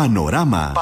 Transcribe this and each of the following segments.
Panorama.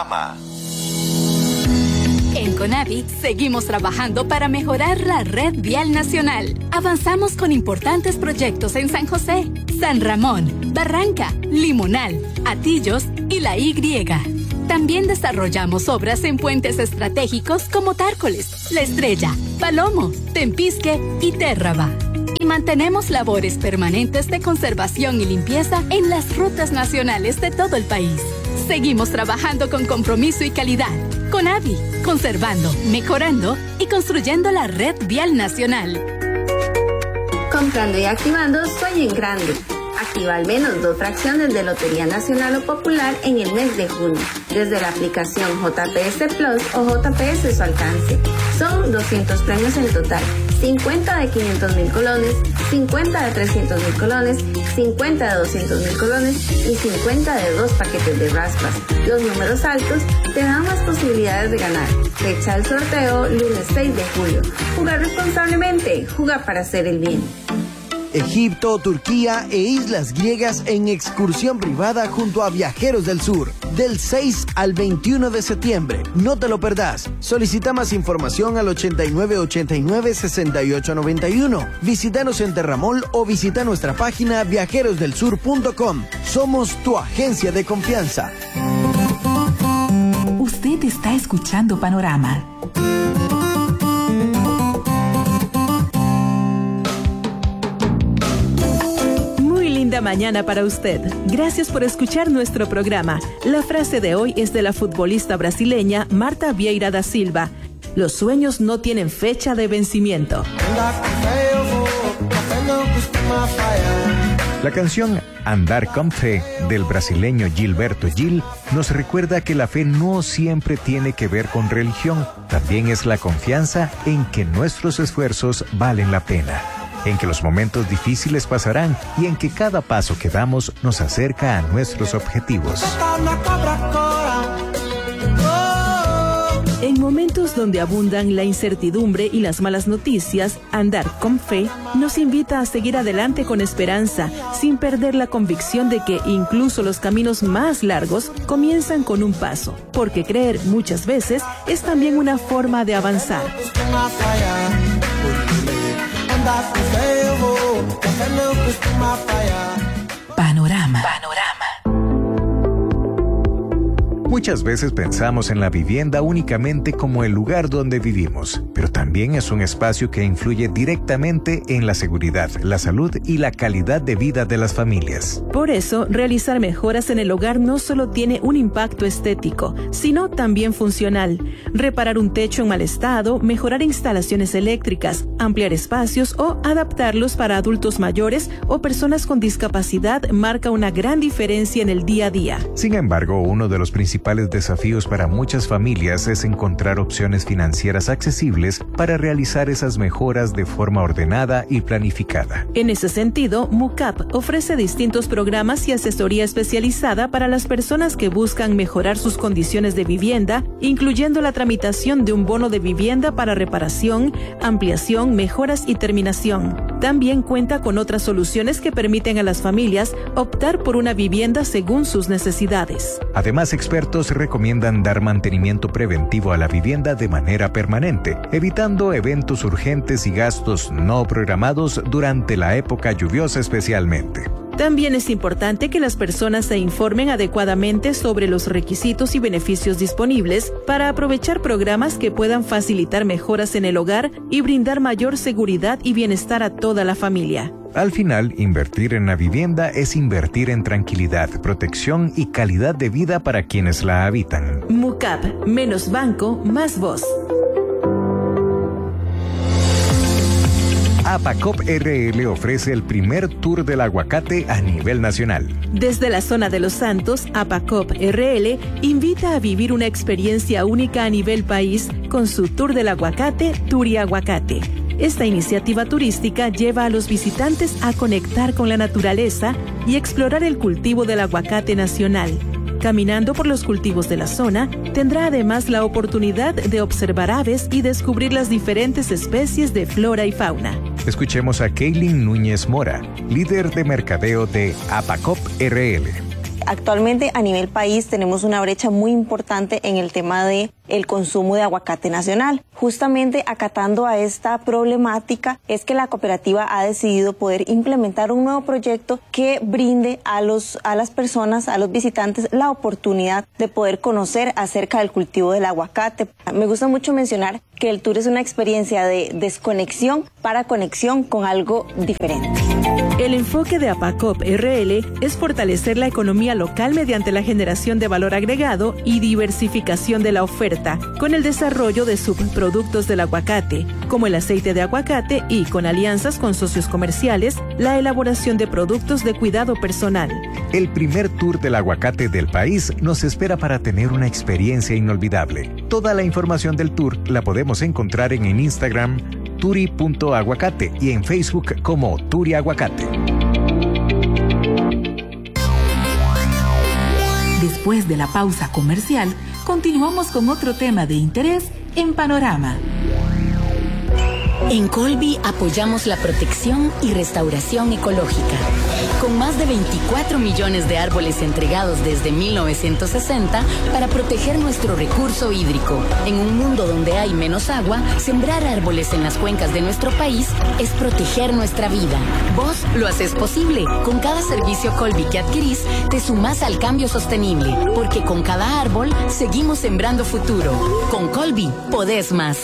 En CONAVI seguimos trabajando para mejorar la red vial nacional. Avanzamos con importantes proyectos en San José, San Ramón, Barranca, Limonal, Atillos y La Y. También desarrollamos obras en puentes estratégicos como Tárcoles, La Estrella, Palomo, Tempisque y Térraba. Y mantenemos labores permanentes de conservación y limpieza en las rutas nacionales de todo el país. Seguimos trabajando con compromiso y calidad. CONAVI, conservando, mejorando y construyendo la red vial nacional. Comprando y activando Soy en Grande. Activa al menos 2 fracciones de Lotería Nacional o Popular en el mes de junio, desde la aplicación JPS Plus o JPS Su Alcance. Son 200 premios en total, 50 de 500,000 colones, 50 de 300,000 colones, 50 de 200,000 colones y 50 de 2 paquetes de raspas. Los números altos te dan más posibilidades de ganar. Fecha del sorteo, lunes 6 de julio. Jugar responsablemente, jugar para hacer el bien. Egipto, Turquía e islas griegas en excursión privada junto a Viajeros del Sur, del 6 al 21 de septiembre. No te lo perdás. Solicita más información al 8989-6891. Visítanos en Terramol o visita nuestra página viajerosdelsur.com. Somos tu agencia de confianza. Usted está escuchando Panorama. Linda mañana para usted. Gracias por escuchar nuestro programa. La frase de hoy es de la futbolista brasileña Marta Vieira da Silva. Los sueños no tienen fecha de vencimiento. La canción Andar con Fe del brasileño Gilberto Gil nos recuerda que la fe no siempre tiene que ver con religión, también es la confianza en que nuestros esfuerzos valen la pena, en que los momentos difíciles pasarán y en que cada paso que damos nos acerca a nuestros objetivos. En momentos donde abundan la incertidumbre y las malas noticias, Andar con Fe nos invita a seguir adelante con esperanza, sin perder la convicción de que incluso los caminos más largos comienzan con un paso, porque creer muchas veces es también una forma de avanzar. Panorama. Muchas veces pensamos en la vivienda únicamente como el lugar donde vivimos, pero también es un espacio que influye directamente en la seguridad, la salud y la calidad de vida de las familias. Por eso, realizar mejoras en el hogar no solo tiene un impacto estético, sino también funcional. Reparar un techo en mal estado, mejorar instalaciones eléctricas, ampliar espacios o adaptarlos para adultos mayores o personas con discapacidad marca una gran diferencia en el día a día. Sin embargo, uno de los principales desafíos para muchas familias es encontrar opciones financieras accesibles para realizar esas mejoras de forma ordenada y planificada. En ese sentido, MUCAP ofrece distintos programas y asesoría especializada para las personas que buscan mejorar sus condiciones de vivienda, incluyendo la tramitación de un bono de vivienda para reparación, ampliación, mejoras y terminación. También cuenta con otras soluciones que permiten a las familias optar por una vivienda según sus necesidades. Además, expertos recomiendan dar mantenimiento preventivo a la vivienda de manera permanente, evitando eventos urgentes y gastos no programados durante la época lluviosa especialmente. También es importante que las personas se informen adecuadamente sobre los requisitos y beneficios disponibles para aprovechar programas que puedan facilitar mejoras en el hogar y brindar mayor seguridad y bienestar a toda la familia. Al final, invertir en la vivienda es invertir en tranquilidad, protección y calidad de vida para quienes la habitan. MUCAP, menos banco, más voz. APACOP RL ofrece el primer tour del aguacate a nivel nacional. Desde la zona de Los Santos, APACOP RL invita a vivir una experiencia única a nivel país con su tour del aguacate, Turiaguacate. Esta iniciativa turística lleva a los visitantes a conectar con la naturaleza y explorar el cultivo del aguacate nacional. Caminando por los cultivos de la zona, tendrá además la oportunidad de observar aves y descubrir las diferentes especies de flora y fauna. Escuchemos a Kaylin Núñez Mora, líder de mercadeo de APACOP RL. Actualmente a nivel país tenemos una brecha muy importante en el tema de el consumo de aguacate nacional. Justamente acatando a esta problemática es que la cooperativa ha decidido poder implementar un nuevo proyecto que brinde a las personas, a los visitantes, la oportunidad de poder conocer acerca del cultivo del aguacate. Me gusta mucho mencionar que el tour es una experiencia de desconexión para conexión con algo diferente. El enfoque de APACOP RL es fortalecer la economía local mediante la generación de valor agregado y diversificación de la oferta, con el desarrollo de subproductos del aguacate, como el aceite de aguacate y, con alianzas con socios comerciales, la elaboración de productos de cuidado personal. El primer tour del aguacate del país nos espera para tener una experiencia inolvidable. Toda la información del tour la podemos encontrar en Instagram turi.aguacate y en Facebook como Turi Aguacate. Después de la pausa comercial, continuamos con otro tema de interés en Panorama. En Colby apoyamos la protección y restauración ecológica. Con más de 24 millones de árboles entregados desde 1960 para proteger nuestro recurso hídrico. En un mundo donde hay menos agua, sembrar árboles en las cuencas de nuestro país es proteger nuestra vida. Vos lo haces posible. Con cada servicio Colby que adquirís, te sumás al cambio sostenible. Porque con cada árbol, seguimos sembrando futuro. Con Colby, podés más.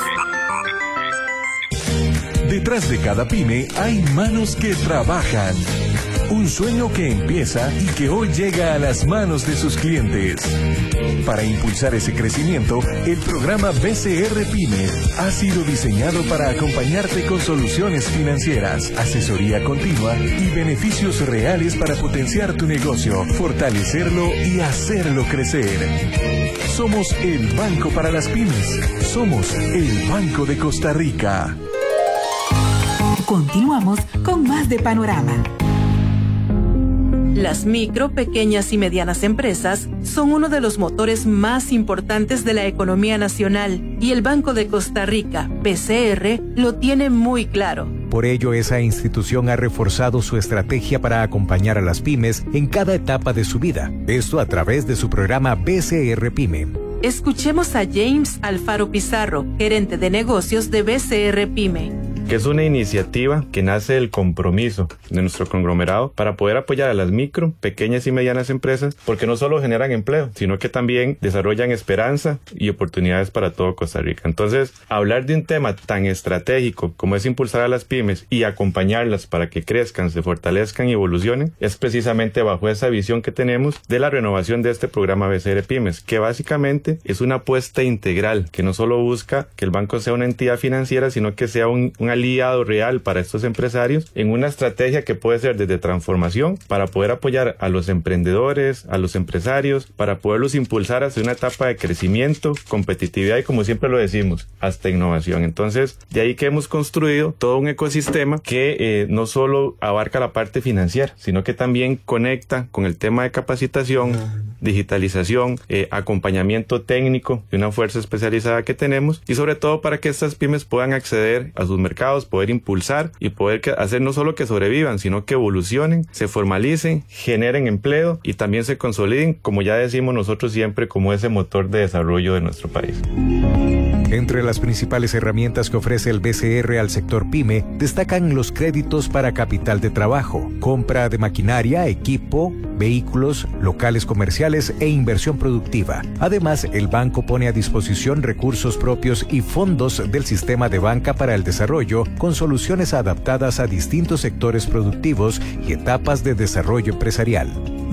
Detrás de cada pyme hay manos que trabajan. Un sueño que empieza y que hoy llega a las manos de sus clientes. Para impulsar ese crecimiento, el programa BCR Pyme ha sido diseñado para acompañarte con soluciones financieras, asesoría continua y beneficios reales para potenciar tu negocio, fortalecerlo y hacerlo crecer. Somos el Banco para las Pymes. Somos el Banco de Costa Rica. Continuamos con más de Panorama. Las micro, pequeñas y medianas empresas son uno de los motores más importantes de la economía nacional y el Banco de Costa Rica, BCR, lo tiene muy claro. Por ello, esa institución ha reforzado su estrategia para acompañar a las pymes en cada etapa de su vida. Esto a través de su programa BCR Pyme. Escuchemos a James Alfaro Pizarro, gerente de negocios de BCR Pyme. Que es una iniciativa que nace del compromiso de nuestro conglomerado para poder apoyar a las micro, pequeñas y medianas empresas, porque no solo generan empleo, sino que también desarrollan esperanza y oportunidades para todo Costa Rica. Entonces, hablar de un tema tan estratégico como es impulsar a las pymes y acompañarlas para que crezcan, se fortalezcan y evolucionen, es precisamente bajo esa visión que tenemos de la renovación de este programa BCR Pymes, que básicamente es una apuesta integral, que no solo busca que el banco sea una entidad financiera, sino que sea un aliado real para estos empresarios en una estrategia que puede ser desde transformación para poder apoyar a los emprendedores, a los empresarios, para poderlos impulsar hacia una etapa de crecimiento, competitividad y, como siempre lo decimos, hasta innovación. Entonces, de ahí que hemos construido todo un ecosistema que no solo abarca la parte financiera, sino que también conecta con el tema de capacitación, digitalización, acompañamiento técnico y una fuerza especializada que tenemos, y sobre todo para que estas pymes puedan acceder a sus mercados, poder impulsar y poder hacer no solo que sobrevivan, sino que evolucionen, se formalicen, generen empleo y también se consoliden, como ya decimos nosotros siempre, como ese motor de desarrollo de nuestro país. Entre las principales herramientas que ofrece el BCR al sector PYME, destacan los créditos para capital de trabajo, compra de maquinaria, equipo, vehículos, locales comerciales e inversión productiva. Además, el banco pone a disposición recursos propios y fondos del sistema de banca para el desarrollo, con soluciones adaptadas a distintos sectores productivos y etapas de desarrollo empresarial.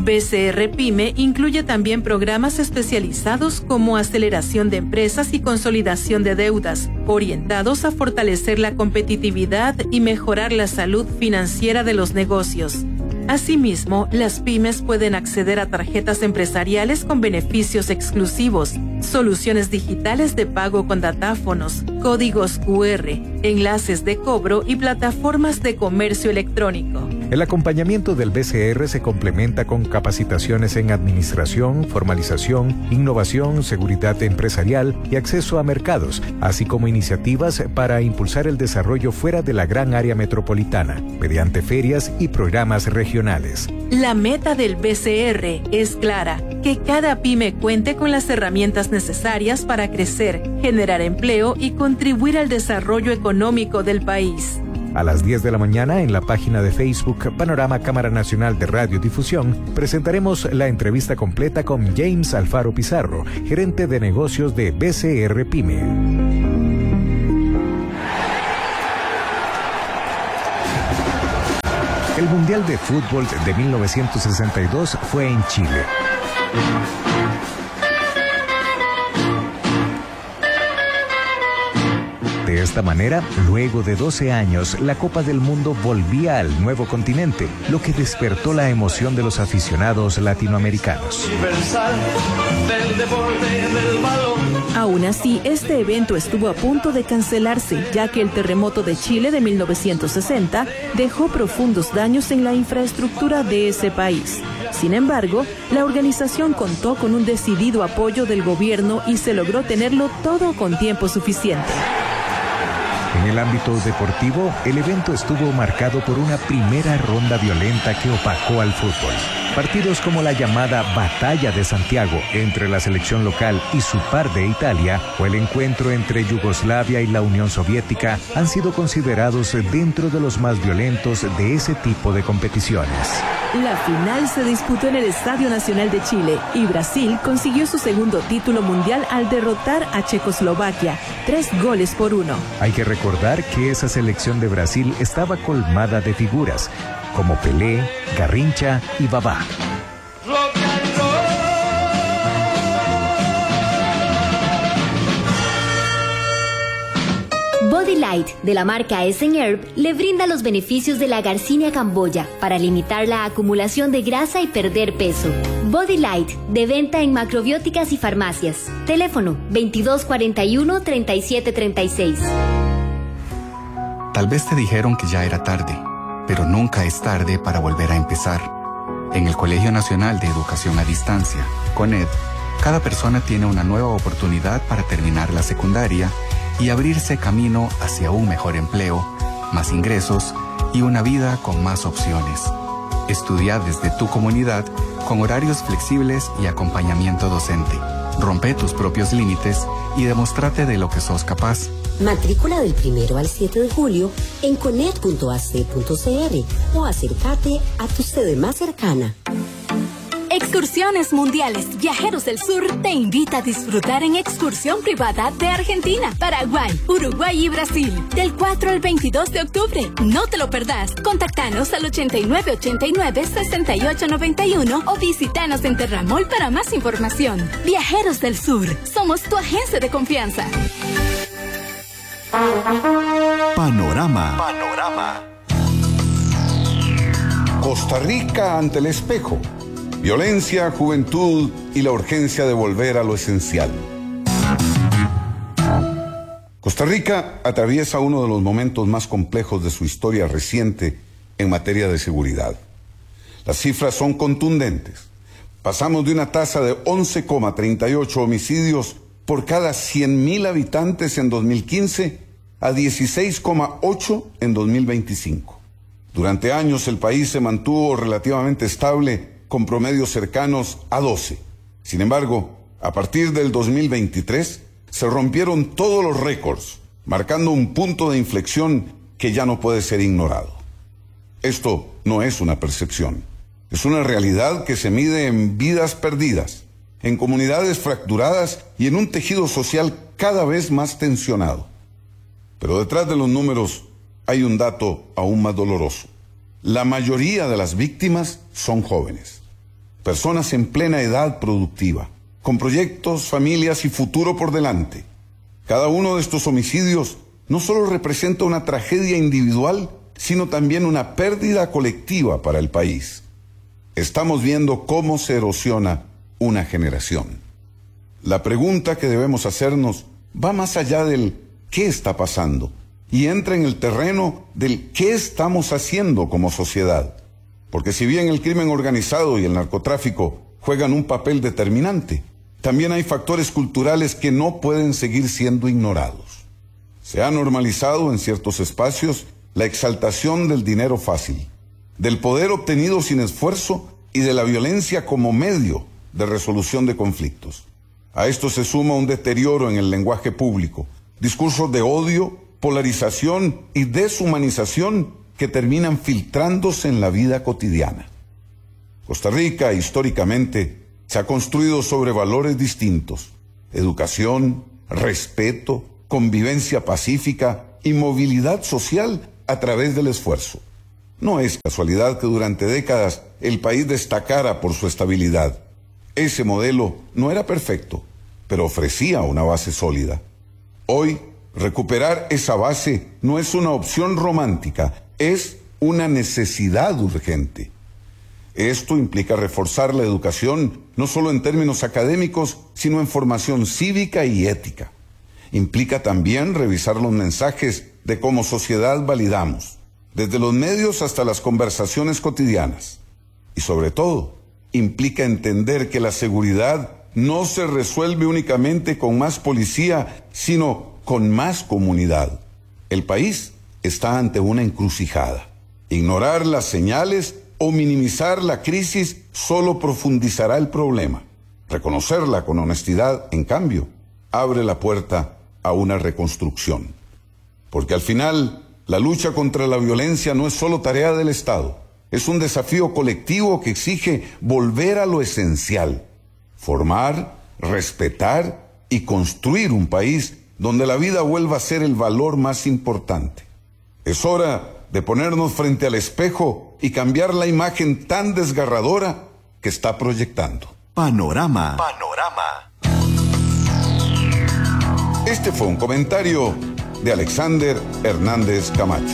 BCR Pyme incluye también programas especializados como aceleración de empresas y consolidación de deudas, orientados a fortalecer la competitividad y mejorar la salud financiera de los negocios. Asimismo, las pymes pueden acceder a tarjetas empresariales con beneficios exclusivos, soluciones digitales de pago con datáfonos, códigos QR, enlaces de cobro y plataformas de comercio electrónico. El acompañamiento del BCR se complementa con capacitaciones en administración, formalización, innovación, seguridad empresarial y acceso a mercados, así como iniciativas para impulsar el desarrollo fuera de la gran área metropolitana, mediante ferias y programas regionales. La meta del BCR es clara: que cada pyme cuente con las herramientas necesarias para crecer, generar empleo y contribuir al desarrollo económico del país. A las 10 de la mañana, en la página de Facebook Panorama Cámara Nacional de Radiodifusión, presentaremos la entrevista completa con James Alfaro Pizarro, gerente de negocios de BCR Pyme. El Mundial de Fútbol de 1962 fue en Chile. De esta manera, luego de 12 años, la Copa del Mundo volvía al nuevo continente, lo que despertó la emoción de los aficionados latinoamericanos. Aún así, este evento estuvo a punto de cancelarse, ya que el terremoto de Chile de 1960 dejó profundos daños en la infraestructura de ese país. Sin embargo, la organización contó con un decidido apoyo del gobierno y se logró tenerlo todo con tiempo suficiente. En el ámbito deportivo, el evento estuvo marcado por una primera ronda violenta que opacó al fútbol. Partidos como la llamada Batalla de Santiago entre la selección local y su par de Italia, o el encuentro entre Yugoslavia y la Unión Soviética, han sido considerados dentro de los más violentos de ese tipo de competiciones. La final se disputó en el Estadio Nacional de Chile y Brasil consiguió su segundo título mundial al derrotar a Checoslovaquia 3-1. Hay que recordar que esa selección de Brasil estaba colmada de figuras como Pelé, Garrincha y Babá. Body Light, de la marca Essen Herb, le brinda los beneficios de la Garcinia camboya para limitar la acumulación de grasa y perder peso. Body Light, de venta en macrobióticas y farmacias. Teléfono 2241-3736. Tal vez te dijeron que ya era tarde, pero nunca es tarde para volver a empezar. En el Colegio Nacional de Educación a Distancia, CONED, cada persona tiene una nueva oportunidad para terminar la secundaria y abrirse camino hacia un mejor empleo, más ingresos y una vida con más opciones. Estudia desde tu comunidad con horarios flexibles y acompañamiento docente. Rompe tus propios límites y demóstrate de lo que sos capaz. Matrícula del 1 al 7 de julio en coned.ac.cr o acércate a tu sede más cercana. Excursiones Mundiales Viajeros del Sur te invita a disfrutar en excursión privada de Argentina, Paraguay, Uruguay y Brasil, del 4 al 22 de octubre. No te lo perdás. Contactanos al 8989-6891 o visítanos en Terramol para más información. Viajeros del Sur, somos tu agencia de confianza. Panorama. Costa Rica ante el espejo. Violencia, juventud y la urgencia de volver a lo esencial. Costa Rica atraviesa uno de los momentos más complejos de su historia reciente en materia de seguridad. Las cifras son contundentes. Pasamos de una tasa de 11,38 homicidios por cada 100.000 habitantes en 2015 a 16,8 en 2025. Durante años el país se mantuvo relativamente estable con promedios cercanos a 12. Sin embargo, a partir del 2023 se rompieron todos los récords, marcando un punto de inflexión que ya no puede ser ignorado. Esto no es una percepción, es una realidad que se mide en vidas perdidas, en comunidades fracturadas y en un tejido social cada vez más tensionado. Pero detrás de los números hay un dato aún más doloroso. La mayoría de las víctimas son jóvenes. Personas en plena edad productiva, con proyectos, familias y futuro por delante. Cada uno de estos homicidios no solo representa una tragedia individual, sino también una pérdida colectiva para el país. Estamos viendo cómo se erosiona una generación. La pregunta que debemos hacernos va más allá del ¿qué está pasando? Y entra en el terreno del ¿qué estamos haciendo como sociedad? Porque si bien el crimen organizado y el narcotráfico juegan un papel determinante, también hay factores culturales que no pueden seguir siendo ignorados. Se ha normalizado en ciertos espacios la exaltación del dinero fácil, del poder obtenido sin esfuerzo y de la violencia como medio de resolución de conflictos. A esto se suma un deterioro en el lenguaje público, discursos de odio, polarización y deshumanización que terminan filtrándose en la vida cotidiana. Costa Rica, históricamente, se ha construido sobre valores distintos: educación, respeto, convivencia pacífica y movilidad social a través del esfuerzo. No es casualidad que durante décadas el país destacara por su estabilidad. Ese modelo no era perfecto, pero ofrecía una base sólida. Hoy, recuperar esa base no es una opción romántica, es una necesidad urgente. Esto implica reforzar la educación, no solo en términos académicos, sino en formación cívica y ética. Implica también revisar los mensajes de cómo sociedad validamos, desde los medios hasta las conversaciones cotidianas. Y sobre todo, implica entender que la seguridad no se resuelve únicamente con más policía, sino con más comunidad. El país está ante una encrucijada. Ignorar las señales o minimizar la crisis solo profundizará el problema. Reconocerla con honestidad, en cambio, abre la puerta a una reconstrucción. Porque al final, la lucha contra la violencia no es solo tarea del Estado, es un desafío colectivo que exige volver a lo esencial: formar, respetar y construir un país donde la vida vuelva a ser el valor más importante. Es hora de ponernos frente al espejo y cambiar la imagen tan desgarradora que está proyectando. Panorama. Este fue un comentario de Alexander Hernández Camacho.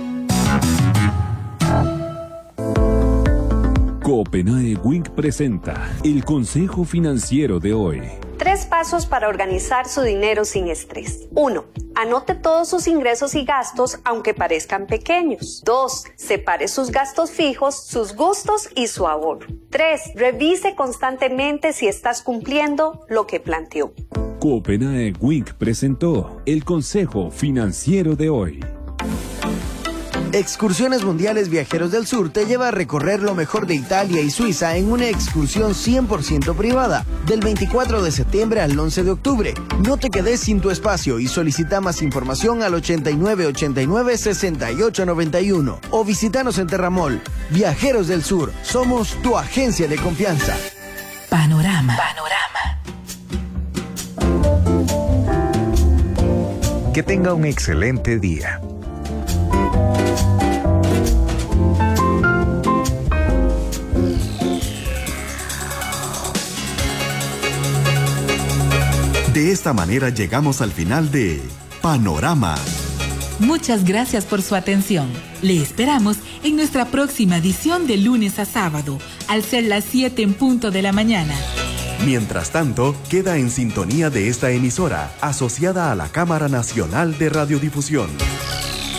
Copenae Wink presenta el consejo financiero de hoy. 3 pasos para organizar su dinero sin estrés. 1. Anote todos sus ingresos y gastos, aunque parezcan pequeños. 2. Separe sus gastos fijos, sus gustos y su ahorro. 3. Revise constantemente si estás cumpliendo lo que planteó. Copenae Wink presentó el consejo financiero de hoy. Excursiones Mundiales Viajeros del Sur te lleva a recorrer lo mejor de Italia y Suiza en una excursión 100% privada, del 24 de septiembre al 11 de octubre. No te quedes sin tu espacio y solicita más información al 8989-6891 o visítanos en Terramol. Viajeros del Sur, somos tu agencia de confianza. Panorama. Que tenga un excelente día. De esta manera llegamos al final de Panorama. Muchas gracias por su atención. Le esperamos en nuestra próxima edición de lunes a sábado, al ser las 7 en punto de la mañana. Mientras tanto, queda en sintonía de esta emisora, asociada a la Cámara Nacional de Radiodifusión.